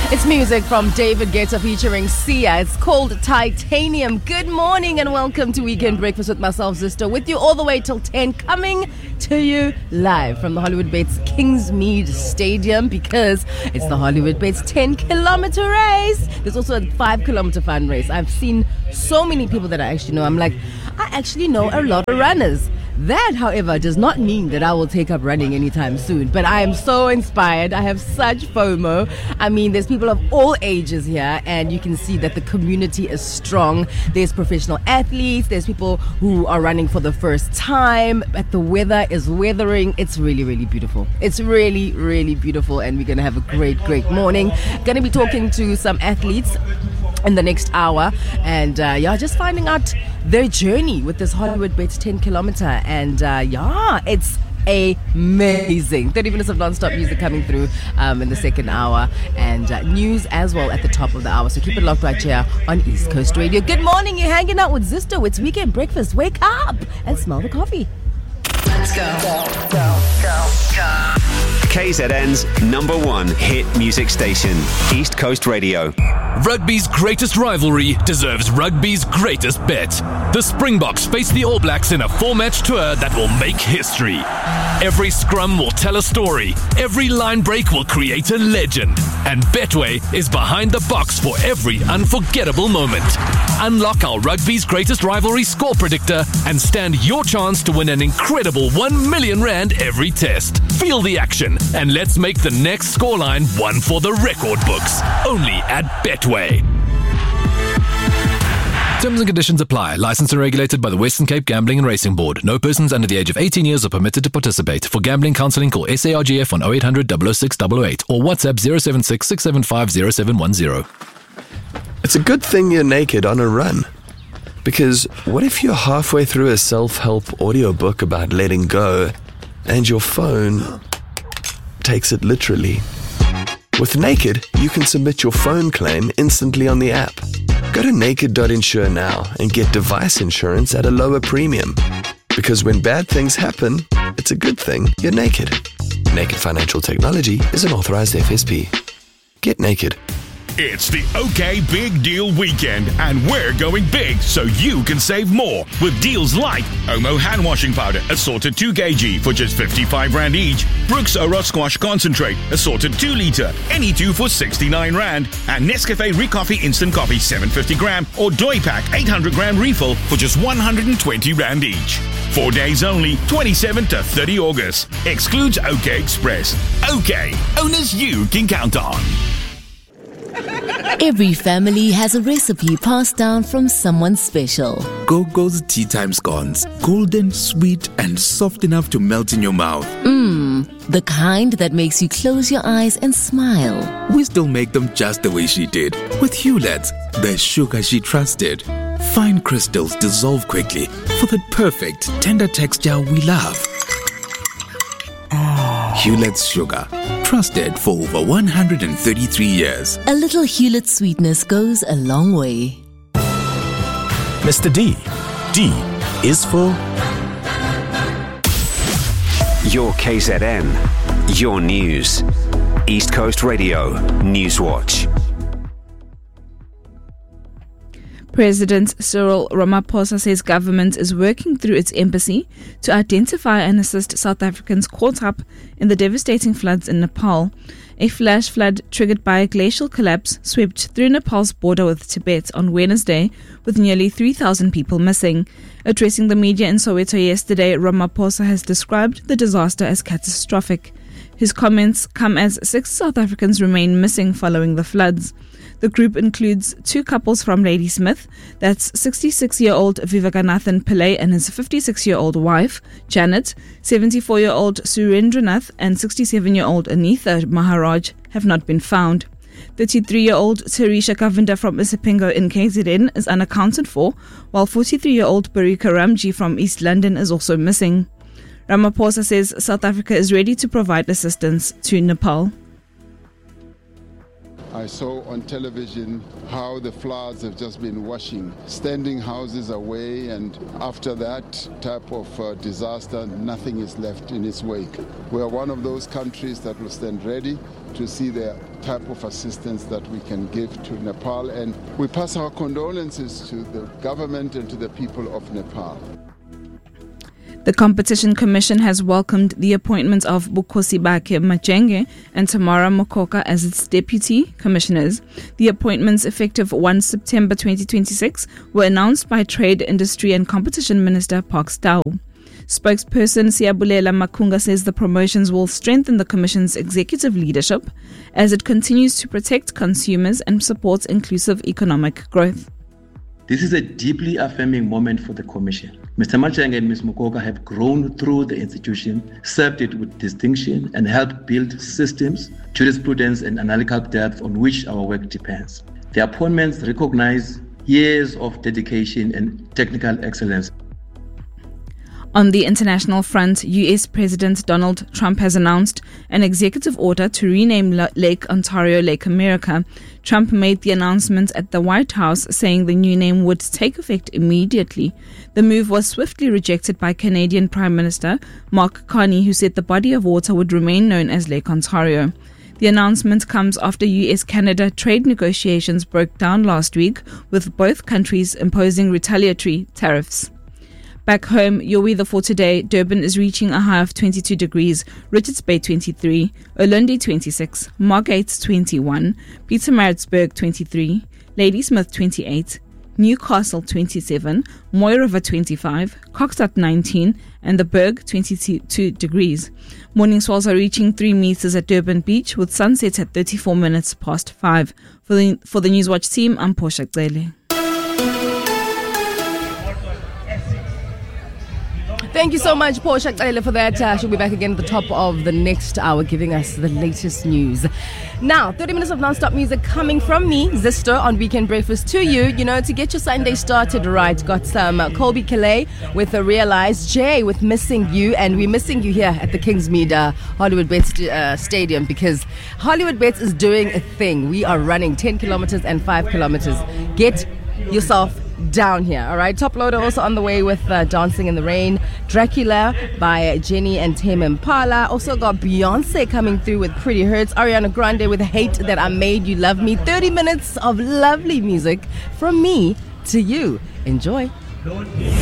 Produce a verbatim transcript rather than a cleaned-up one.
It's music from David Guetta featuring Sia. It's called Titanium. Good morning and welcome to Weekend Breakfast with myself, Zisto, with you all the way till ten, coming to you live from the Hollywood Bates Kingsmead Stadium because it's the Hollywood Bates ten kilometer race. There's also a five kilometer fun race. I've seen so many people that I actually know. I'm like, I actually know a lot of runners. That, however, does not mean that I will take up running anytime soon. But I am so inspired. I have such FOMO. I mean, there's people of all ages here, and you can see that the community is strong. There's professional athletes. There's people who are running for the first time. But the weather is weathering. It's really, really beautiful. It's really, really beautiful. And we're going to have a great, great morning. Going to be talking to some athletes in the next hour, and uh, yeah, just finding out their journey with this Hollywood Bates ten kilometer, and uh, yeah, it's amazing. thirty minutes of non-stop music coming through um, in the second hour, and uh, news as well at the top of the hour, so keep it locked right here on East Coast Radio. Good morning, you're hanging out with Zisto. It's Weekend Breakfast. Wake up and smell the coffee. Let's go. Go, go, go, go. K Z N's number one hit music station, East Coast Radio. Rugby's greatest rivalry deserves rugby's greatest bet. The Springboks face the All Blacks in a four-match tour that will make history. Every scrum will tell a story. Every line break will create a legend. And Betway is behind the box for every unforgettable moment. Unlock our rugby's greatest rivalry score predictor and stand your chance to win an incredible one million rand every test. Feel the action and let's make the next scoreline one for the record books. Only at Betway. Terms and conditions apply. Licensed and regulated by the Western Cape Gambling and Racing Board. No persons under the age of eighteen years are permitted to participate. For gambling counselling, call S A R G F on oh eight hundred, double oh six, double oh eight or WhatsApp zero seven six, six seven five, zero seven one zero. It's a good thing you're naked on a run. Because what if you're halfway through a self-help audiobook about letting go and your phone takes it literally? With Naked, you can submit your phone claim instantly on the app. Go to naked dot insure now and get device insurance at a lower premium. Because when bad things happen, it's a good thing you're naked. Naked Financial Technology is an authorized F S P. Get naked. It's the OK Big Deal Weekend, and we're going big so you can save more with deals like Omo hand washing powder, assorted two kilograms for just fifty-five rand each, Brooks Ora Squash Concentrate, assorted two litre, any two for sixty-nine rand, and Nescafe Recoffee Instant Coffee seven hundred fifty gram or Doi Pack eight hundred gram refill for just one hundred twenty rand each. Four days only, twenty-seventh to thirtieth August. Excludes OK Express. OK, owners you can count on. Every family has a recipe passed down from someone special. Gogo's Tea Time Scones. Golden, sweet, and soft enough to melt in your mouth. Mmm, the kind that makes you close your eyes and smile. We still make them just the way she did. With Huletts, the sugar she trusted. Fine crystals dissolve quickly for the perfect, tender texture we love. Huletts Sugar. Trusted for over one hundred thirty-three years. A little Hewlett sweetness goes a long way. Mister D. D is for... Your K Z N. Your news. East Coast Radio Newswatch. President Cyril Ramaphosa says government is working through its embassy to identify and assist South Africans caught up in the devastating floods in Nepal. A flash flood triggered by a glacial collapse swept through Nepal's border with Tibet on Wednesday, with nearly three thousand people missing. Addressing the media in Soweto yesterday, Ramaphosa has described the disaster as catastrophic. His comments come as six South Africans remain missing following the floods. The group includes two couples from Ladysmith, that's sixty-six-year-old Vivekanathan Pillay and his fifty-six-year-old wife, Janet, seventy-four-year-old Surendranath and sixty-seven-year-old Anitha Maharaj have not been found. thirty-three-year-old Tarisha Kavinda from Isipingo in K Z N is unaccounted for, while forty-three-year-old Barika Ramji from East London is also missing. Ramaphosa says South Africa is ready to provide assistance to Nepal. I saw on television how the floods have just been washing standing houses away, and after that type of uh, disaster, nothing is left in its wake. We are one of those countries that will stand ready to see the type of assistance that we can give to Nepal. And we pass our condolences to the government and to the people of Nepal. The Competition Commission has welcomed the appointment of Bukhosibake Majenge and Tamara Mokoka as its deputy commissioners. The appointments, effective the first of September twenty twenty-six, were announced by Trade, Industry and Competition Minister Parks Tau. Spokesperson Siyabulela Makunga says the promotions will strengthen the Commission's executive leadership as it continues to protect consumers and support inclusive economic growth. This is a deeply affirming moment for the Commission. Mister Majenge and Miz Mokoka have grown through the institution, served it with distinction, and helped build systems, jurisprudence, and analytical depth on which our work depends. The appointments recognize years of dedication and technical excellence. On the international front, U S President Donald Trump has announced an executive order to rename Lake Ontario Lake America. Trump made the announcement at the White House, saying the new name would take effect immediately. The move was swiftly rejected by Canadian Prime Minister Mark Carney, who said the body of water would remain known as Lake Ontario. The announcement comes after U S-Canada trade negotiations broke down last week, with both countries imposing retaliatory tariffs. Back home, your weather for today: Durban is reaching a high of twenty-two degrees, Richards Bay twenty-three, Olundi twenty-six, Margate twenty-one, Pietermaritzburg twenty-three, Ladysmith twenty-eight, Newcastle twenty-seven, Moy River twenty-five, Kokstad nineteen, and the Berg twenty-two degrees. Morning swells are reaching three meters at Durban Beach, with sunsets at thirty-four minutes past five. For the, for the Newswatch team, I'm Portia Gcele. Thank you so much, Portia Gcele, for that. Uh, she'll be back again at the top of the next hour, giving us the latest news. Now, thirty minutes of non-stop music coming from me, Zisto, on Weekend Breakfast to you. You know, to get your Sunday started right. Got some uh, Colby Calais with a Realize, Jay with Missing You, and we're missing you here at the Kingsmead uh, Hollywood Bets uh, Stadium, because Hollywood Bets is doing a thing. We are running ten kilometers and five kilometers. Get yourself down here, all right? Top Loader also on the way with uh, Dancing in the Rain. Dracula by Jenny and Tame Impala. Also got Beyonce coming through with Pretty Hurts. Ariana Grande with Hate That I Made You Love Me. thirty minutes of lovely music from me to you. Enjoy.